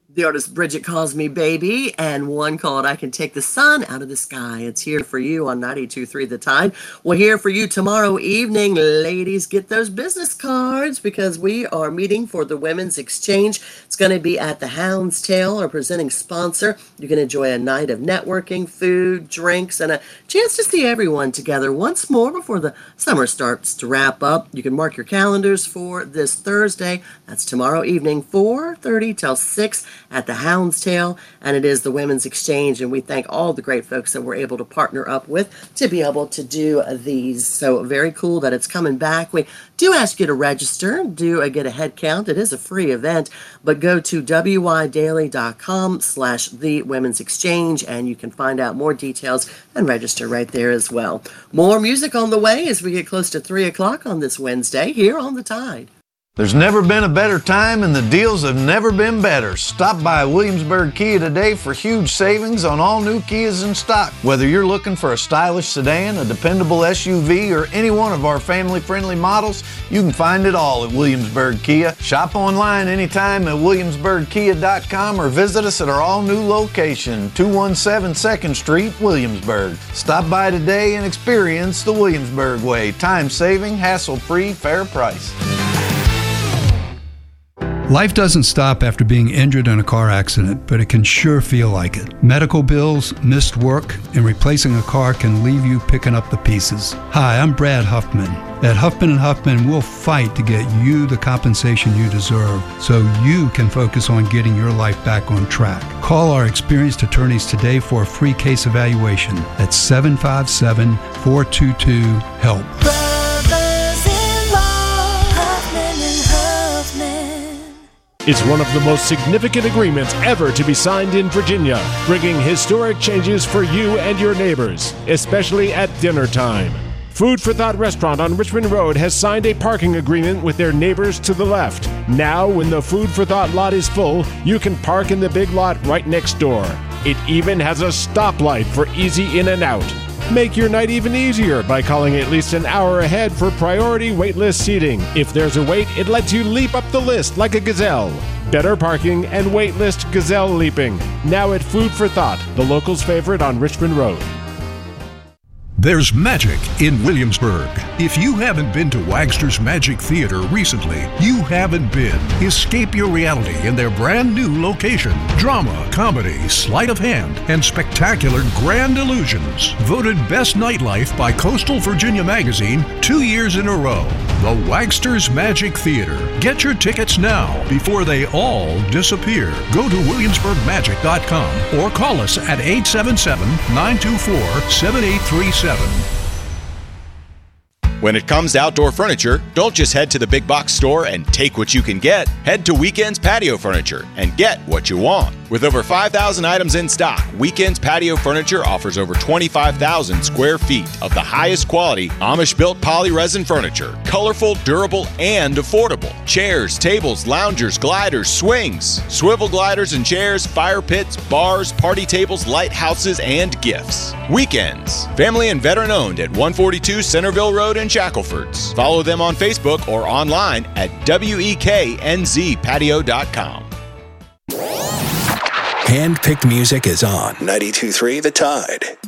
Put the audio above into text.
The artist Bridget Calls Me Baby, and one called I Can Take the Sun Out of the Sky. It's here for you on 92.3 The Tide. We're here for you tomorrow evening. Ladies, get those business cards because we are meeting for the Women's Exchange. It's going to be at the Hound's Tail, our presenting sponsor. You can enjoy a night of networking, food, drinks, and a chance to see everyone together once more before the summer starts to wrap up. You can mark your calendars for this Thursday. That's tomorrow evening, 4:30 till 6 at the Hound's Tail, and it is the Women's Exchange, and we thank all the great folks that we're able to partner up with to be able to do these. So very cool that it's coming back. We do ask you to register, get a head count. It is a free event, but go to wydaily.com/the Women's Exchange, and you can find out more details and register right there as well. More music on the way as we get close to 3 o'clock on this Wednesday here on The Tide. There's never been a better time and the deals have never been better. Stop by Williamsburg Kia today for huge savings on all new Kias in stock. Whether you're looking for a stylish sedan, a dependable SUV, or any one of our family-friendly models, you can find it all at Williamsburg Kia. Shop online anytime at williamsburgkia.com or visit us at our all-new location, 217 2nd Street, Williamsburg. Stop by today and experience the Williamsburg way. Time-saving, hassle-free, fair price. Life doesn't stop after being injured in a car accident, but it can sure feel like it. Medical bills, missed work, and replacing a car can leave you picking up the pieces. Hi, I'm Brad Huffman. At Huffman & Huffman, we'll fight to get you the compensation you deserve so you can focus on getting your life back on track. Call our experienced attorneys today for a free case evaluation at 757-422-HELP. It's one of the most significant agreements ever to be signed in Virginia, bringing historic changes for you and your neighbors, especially at dinner time. Food for Thought Restaurant on Richmond Road has signed a parking agreement with their neighbors to the left. Now, when the Food for Thought lot is full, you can park in the big lot right next door. It even has a stoplight for easy in and out. Make your night even easier by calling at least an hour ahead for priority waitlist seating. If there's a wait, it lets you leap up the list like a gazelle. Better parking and waitlist gazelle leaping. Now at Food for Thought, the locals' favorite on Richmond Road. There's magic in Williamsburg. If you haven't been to Wagster's Magic Theater recently, you haven't been. Escape your reality in their brand new location. Drama, comedy, sleight of hand, and spectacular grand illusions. Voted Best Nightlife by Coastal Virginia Magazine 2 years in a row. The Wagster's Magic Theater. Get your tickets now before they all disappear. Go to williamsburgmagic.com or call us at 877-924-7837. When it comes to outdoor furniture, don't just head to the big box store and take what you can get. Head to Weekends Patio Furniture and get what you want. With over 5,000 items in stock, Weekends Patio Furniture offers over 25,000 square feet of the highest quality Amish-built poly-resin furniture. Colorful, durable, and affordable. Chairs, tables, loungers, gliders, swings, swivel gliders and chairs, fire pits, bars, party tables, lighthouses, and gifts. Weekends. Family and veteran owned at 142 Centerville Road in Shacklefords. Follow them on Facebook or online at WEKNZpatio.com. Hand-picked music is on 92.3 The Tide.